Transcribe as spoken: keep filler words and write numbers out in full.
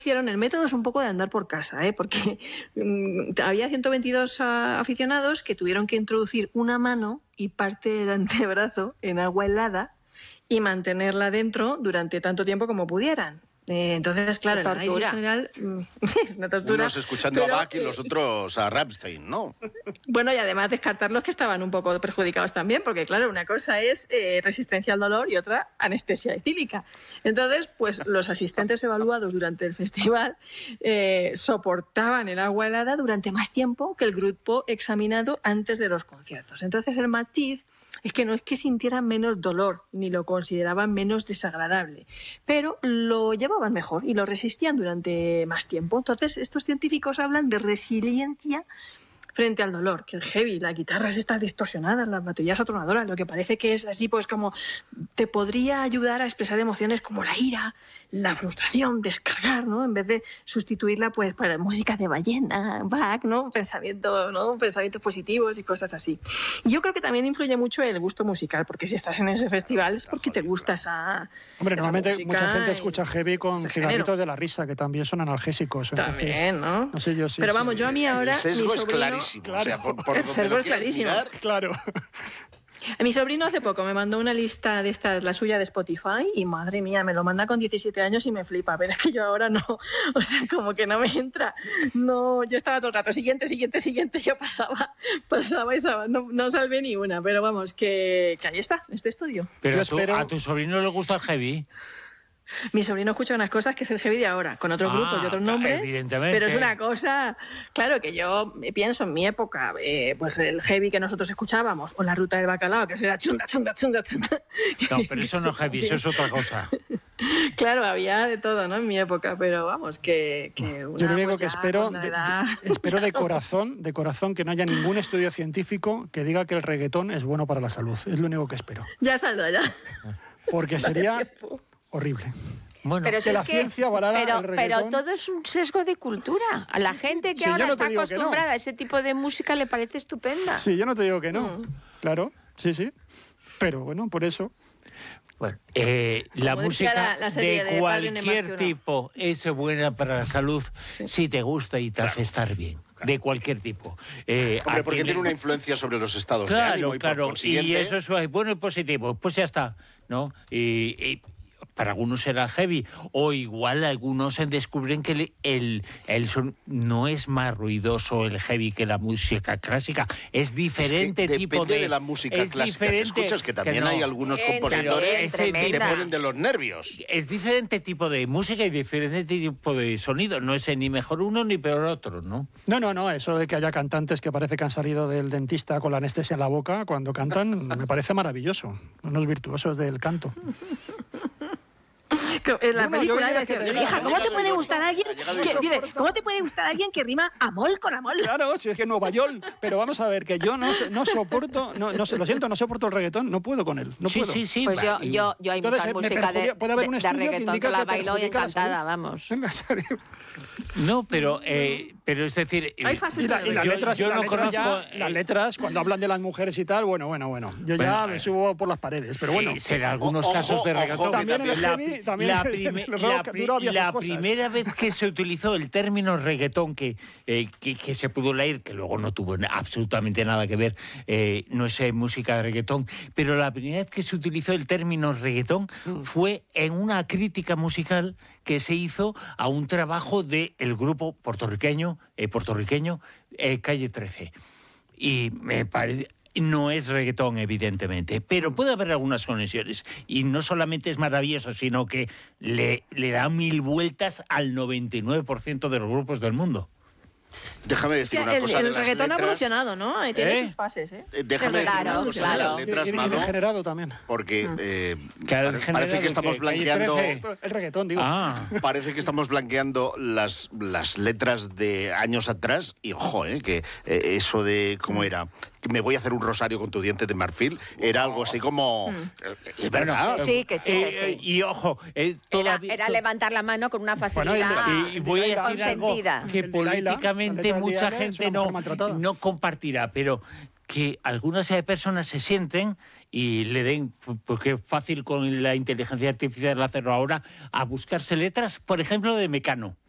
hicieron, el método es un poco de andar por casa, ¿eh? Porque mmm, había ciento veintidós uh, aficionados que tuvieron que introducir una mano y parte del antebrazo en agua helada y mantenerla dentro durante tanto tiempo como pudieran. Eh, entonces, claro, en análisis general es una tortura. Unos escuchando pero, a Bach y los otros a Rammstein, ¿no? Bueno, y además descartar los que estaban un poco perjudicados también, porque claro, una cosa es eh, resistencia al dolor y otra anestesia etílica. Entonces, pues los asistentes evaluados durante el festival eh, soportaban el agua helada durante más tiempo que el grupo examinado antes de los conciertos. Entonces, el matiz es que no es que sintieran menos dolor, ni lo consideraban menos desagradable, pero lo llevaban mejor y lo resistían durante más tiempo. Entonces, estos científicos hablan de resiliencia frente al dolor, que el heavy, las guitarras estas distorsionadas, las baterías atronadoras, lo que parece que es así, pues como te podría ayudar a expresar emociones como la ira, la frustración, descargar, ¿no? En vez de sustituirla, pues, para música de ballena, Bach, ¿no? Pensamiento, ¿no? Pensamientos positivos y cosas así. Y yo creo que también influye mucho el gusto musical, porque si estás en ese festival es porque te gusta esa Hombre, esa normalmente mucha gente escucha heavy con cigarritos de la risa, que también son analgésicos. También, entonces, ¿no? no sé yo si Pero sí, vamos, sí. yo a mí ahora... El sesgo mi sobrino, es clarísimo. Claro. O sea, por, por El donde sesgo lo es quieras clarísimo. mirar, Claro. Mi sobrino hace poco me mandó una lista de estas, la suya de Spotify, y madre mía, me lo manda con diecisiete años y me flipa. Pero es que yo ahora no, o sea, como que no me entra. No, yo estaba todo el rato, siguiente, siguiente, siguiente, yo pasaba, pasaba y pasaba. No, no salvé ni una, pero vamos, que, que ahí está, este estudio. Pero Yo a tu, espero- a tu sobrino le gusta el heavy. Mi sobrino escucha unas cosas que es el heavy de ahora, con otros Ah, grupos y otros claro, nombres, evidentemente. pero es una cosa, claro, que yo pienso en mi época, eh, pues el heavy que nosotros escuchábamos, o la ruta del bacalao, que eso era chunda, chunda, chunda, chunda. No, pero eso no es heavy, eso es otra cosa. Claro, había de todo, ¿no? En mi época, pero vamos, que, que una, Yo lo único pues que ya espero, con la de, edad, de- espero de ya no. corazón, de corazón, que no haya ningún estudio científico que diga que el reggaetón es bueno para la salud. Es lo único que espero. Ya saldrá, ya. Porque sería horrible. Bueno, Pero que si es la ciencia avalara pero, el pero reggaetón. todo es un sesgo de cultura. A la gente que Sí, yo ahora no te está digo que no. acostumbrada a ese tipo de música le parece estupenda. Sí, yo no te digo que no. Mm. Claro, sí, sí. Pero bueno, por eso. bueno, eh, la Como decía música la- la serie de de Padre Ney más cualquier que uno. tipo es buena para la salud Sí. si te gusta y te hace estar bien. De cualquier tipo. Eh, hombre, a porque quien tiene le- una influencia sobre los estados de ánimo Claro, y por claro. Y consiguiente... eso es bueno y positivo. Pues ya está, ¿no? Y, y para algunos será heavy. O igual algunos se descubren que el, el, el son no es más ruidoso el heavy que la música clásica. Es diferente es que tipo depende de... de la música es clásica que diferente- escuchas, que también no. hay algunos Bien, compositores también, que te tremenda. ponen de los nervios. Es diferente tipo de música y diferente tipo de sonido. No es ni mejor uno ni peor otro, ¿no? No, no, no. Eso de que haya cantantes que parece que han salido del dentista con la anestesia en la boca cuando cantan, me parece maravilloso. Unos virtuosos del canto. En la Bueno, yo película diría decía, que te- hija, ¿cómo ha te llegado puede el gustar gordo, alguien ha llegado el que, gordo. dice, ¿cómo te puede gustar alguien que rima amol con amol? Claro, si es que Nueva York, pero vamos a ver, que yo no, no soporto, no, no sé, lo siento, no soporto el reggaetón, no puedo con él, no sí, puedo. sí, sí. Pues yo, va, y- yo, yo hay Entonces, mucha me música de, perjudica- puede haber un de- de estudio que reggaetón indica que la que bailo y perjudica la encantada, salud. vamos. Venga, en serio. No, pero, eh, pero es decir... Hay eh, fases Y, la- y las Yo- letras, yo y las no letras ya- conozco, eh, las letras, cuando hablan de las mujeres y tal, bueno, bueno, bueno. Yo ya Bueno, me eh, subo por las paredes, pero bueno. Eh, será algunos Ojo, casos de ojo, reggaetón. que También en el también- la, heavy, también la en el prime- rock la pri- duro había sus la cosas. primera vez que se utilizó el término reggaetón, que, eh, que, que se pudo leer, que luego no tuvo na- absolutamente nada que ver, eh, no es eh, música de reggaetón, pero la primera vez que se utilizó el término reggaetón Mm. fue en una crítica musical que se hizo a un trabajo del grupo puertorriqueño, eh, puertorriqueño eh, Calle trece. Y me parece... No es reggaetón, evidentemente, pero puede haber algunas conexiones. Y no solamente es maravilloso, sino que le, le da mil vueltas al noventa y nueve por ciento de los grupos del mundo. Déjame decir Hostia, una el cosa el de las reggaetón ha letras. evolucionado, ¿no? Eh, Tiene ¿Eh? sus fases, ¿eh? Eh, Déjame decir Claro, una cosa de claro. las letras, Y- y Mado, degenerado también. porque eh, Claro, pare- degenerado parece que de estamos que Calle blanqueando... trece. El reggaetón, digo. Ah, Parece que estamos blanqueando las, las letras de años atrás y, ojo, eh, que eh, eso de, ¿cómo era? Que me voy a hacer un rosario con tu diente de marfil, era algo así como... eh, Es verdad. Que sí, que sí, que Eh, sí. eh, y ojo, eh, Era, todavía... era levantar la mano con una Bueno, facilidad Y, y voy a decir algo consentida. que El de Laila, la políticamente letra de mucha Laila es gente una no, mujer maltratada. no compartirá, pero que algunas eh, personas se sienten y le den, porque es fácil con la inteligencia artificial hacerlo ahora, a buscarse letras, por ejemplo, de Mecano.